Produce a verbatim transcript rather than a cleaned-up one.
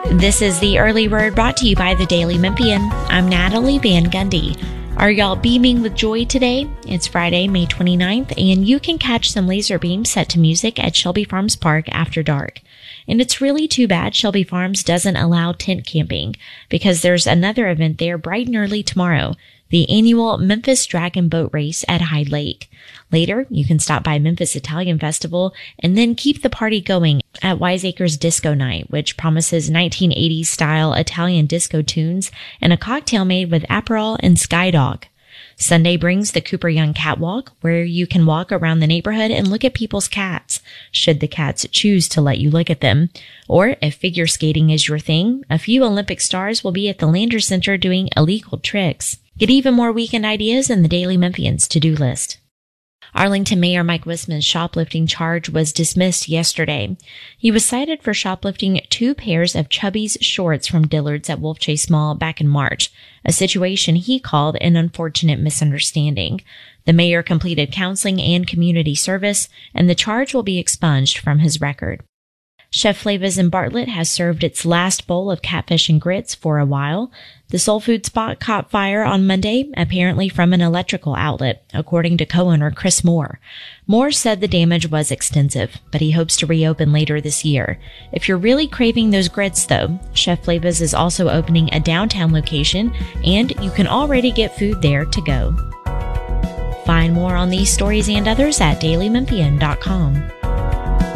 This is the Early Word brought to you by the Daily Memphian. I'm Natalie Van Gundy. Are y'all beaming with joy today? It's Friday, May twenty-ninth, and you can catch some laser beams set to music at Shelby Farms Park after dark. And it's really too bad Shelby Farms doesn't allow tent camping, because there's another event there bright and early tomorrow, the annual Memphis Dragon Boat Race at Hyde Lake. Later, you can stop by Memphis Italian Festival and then keep the party going at Wiseacres Disco Night, which promises nineteen eighties style Italian disco tunes and a cocktail made with Aperol and Skydog. Sunday brings the Cooper Young Catwalk, where you can walk around the neighborhood and look at people's cats, should the cats choose to let you look at them. Or if figure skating is your thing, a few Olympic stars will be at the Landers Center doing illegal tricks. Get even more weekend ideas in the Daily Memphian's to-do list. Arlington Mayor Mike Wisman's shoplifting charge was dismissed yesterday. He was cited for shoplifting two pairs of Chubby's shorts from Dillard's at Wolf Chase Mall back in March, a situation he called an unfortunate misunderstanding. The mayor completed counseling and community service, and the charge will be expunged from his record. Chef Flavas in Bartlett has served its last bowl of catfish and grits for a while. The soul food spot caught fire on Monday, apparently from an electrical outlet, according to co-owner Chris Moore. Moore said the damage was extensive, but he hopes to reopen later this year. If you're really craving those grits, though, Chef Flavas is also opening a downtown location, and you can already get food there to go. Find more on these stories and others at daily memphian dot com.